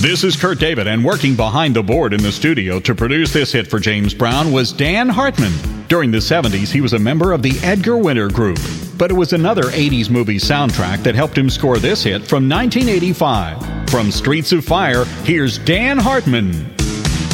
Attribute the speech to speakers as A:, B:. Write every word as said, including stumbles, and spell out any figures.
A: This is Kurt David, and working behind the board in the studio to produce this hit for James Brown was Dan Hartman. During the seventies, he was a member of the Edgar Winter Group, but it was another eighties movie soundtrack that helped him score this hit from nineteen eighty-five. From Streets of Fire, here's Dan Hartman.